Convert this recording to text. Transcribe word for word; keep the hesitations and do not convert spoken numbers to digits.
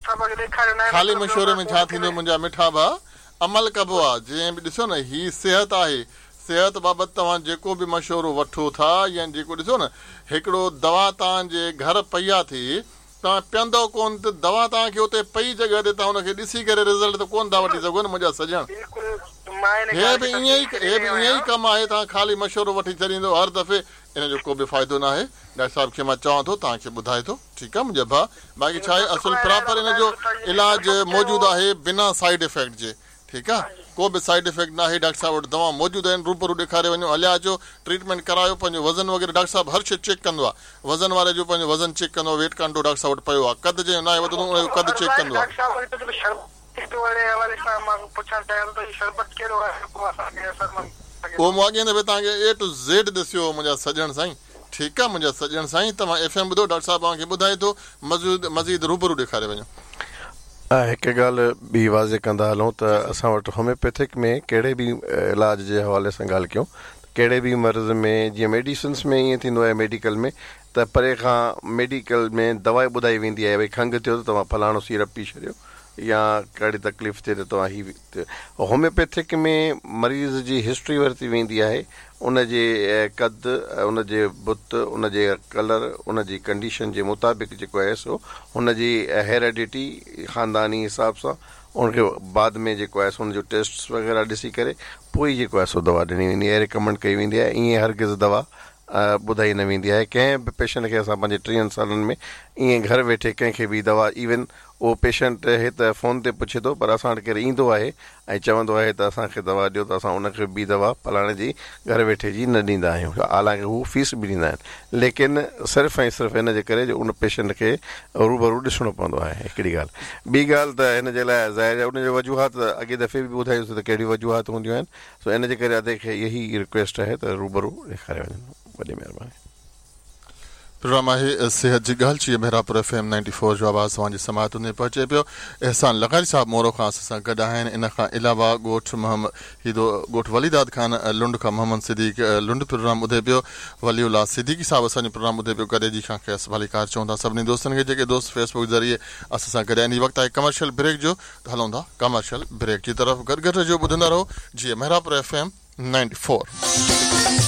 ख़ाली मशवरे में छा थींदो मुंहिंजा मिठा भाउ, अमल कबो आहे। जीअं बि ॾिसो न, ही सिहत आहे, सिहत बाबति तव्हां जेको बि मशवरो वठो था या जेको ॾिसो न, हिकिड़ो दवा तव्हांजे घर पई आहे थी, तव्हां पीअंदव कोन त दवा तव्हांखे उते पई जॻह ते तव्हां हुनखे ॾिसी करे रिज़ल्ट त कोन था वठी सघो न मुंहिंजा सॼण। हे बि ईअं ई हे बि ईअं ई कमु आहे, तव्हां ख़ाली मशवरो वठी छॾींदो हर दफ़े, इन जो को बि फ़ाइदो न आहे। डॉक्टर साहिब खे मां चवां थो, तव्हांखे ॿुधाए थो, ठीकु आहे मुंहिंजा भाउ। बाक़ी छा आहे, असुल प्रॉपर इन जो इलाजु मौजूदु आहे बिना साइड इफेक्ट जे, ठीकु आहे, को बि साइड इफेक्ट न आहे। डॉक्टर साहिब वटि दवा मौजूदु आहिनि, रूबरू ॾेखारे वञो, हलिया अचो, ट्रीटमेंट करायो, पंहिंजो वज़न वग़ैरह डॉक्टर साहिब हर शइ चेक कंदो आहे। वज़न वारे जो पंहिंजो वज़न चेक कंदो आहे, वेट कांटो डॉक्टर साहिब वटि पियो आहे, कद जे न आहे वधंदो उनजो कद चेक कंदो आहे। उहो मां अॻे दफ़े तव्हांखे ए टू ज़ेड ॾिसियो मुंहिंजा सॼण साईं, ठीकु आहे मुंहिंजा सॼण साईं। तव्हां एफ एम ॿुधो, डॉक्टर साहिब तव्हांखे ॿुधाए थो, मज़ीद मज़ीद रूबरू ॾेखारे वञो। हिकु ॻाल्हि ॿी वाज़े कंदा हलूं त असां वटि होम्योपैथिक में कहिड़े बि इलाज जे हवाले सां ॻाल्हि कयूं, कहिड़े बि मर्ज़ में, जीअं मेडिसिन्स में ईअं थींदो आहे मेडिकल में त परे खां मेडिकल में दवा ॿुधाई वेंदी आहे, भई खंघि थियो त तव्हां फलाणो सीरप पी छॾियो या कहिड़ी तकलीफ़ थिए त तव्हां ही। होम्योपैथिक में मरीज़ जी हिस्ट्री वरिती वेंदी आहे, उनजे कद, उनजे बुत, उनजे कलर, उनजी कंडीशन जे मुताबिक़ जेको आहे सो हुनजी हेरिडिटी ख़ानदानी हिसाब सां उनखे बाद में जेको आहे सो उनजो टेस्ट वग़ैरह ॾिसी करे पोइ जेको आहे सो दवा ॾिनी वेंदी आहे, रिकमेंड कई वेंदी आहे। ईअं हरगिज़ दवा ॿुधाई न वेंदी आहे। कंहिं बि पेशेंट खे असां पंहिंजे टीहनि सालनि में ईअं घर वेठे कंहिंखे बि दवा, इवन उहो पेशेंट हे त फ़ोन ते पुछे थो, पर असां वटि केरु ईंदो आहे ऐं चवंदो आहे त असांखे दवा ॾियो, त असां उनखे ॿी दवा फलाणे जी घर वेठे जी न ॾींदा आहियूं, हालांकि हू फीस बि ॾींदा आहिनि, लेकिन सिर्फ़ु ऐं सिर्फ़ु इन जे करे जो उन पेशेंट खे रूबरू ॾिसणो पवंदो आहे। हिकिड़ी ॻाल्हि। ॿी ॻाल्हि त हिन जे लाइ ज़ाहिर आहे उनजो वजूहात अॻे दफ़े बि ॿुधायोसीं त कहिड़ी वजूहात हूंदियूं आहिनि, सो इन जे करे अदे खे इहा ई रिक्वेस्ट आहे त रूबरू ॾेखारे वञनि। वॾी महिरबानी। प्रोग्राम आहे सिहत जी ॻाल्हि, जीअं Merapur F M ninety four जो आवाज़ तव्हांजी समात में पहुचे पियो। एहसान लगारी साहब मोरो खां असां सां गॾु आहिनि। इन खां अलावा ॻोठ मोहम्मद हीदो ॻोठ वलीदाद ख़ान लुंड खां मोहम्मद सिद्दीक़ लुंड प्रोग्राम ॿुधे पियो। वलीउल्लाह सिद्दीकी साहब असांजो प्रोग्राम ॿुधे पियो। गॾे जी खां खेसि भलीकार चऊं था सभिनी दोस्तनि खे जेके दोस्त फेसबुक ज़रिए असां सां गॾु आहिनि। वक़्तु आहे कमर्शियल ब्रेक जो, हलूं था कमर्शियल ब्रेक जी तरफ़। गॾु गॾु जो ॿुधंदा रहो जीअं Merapur F M ninety four.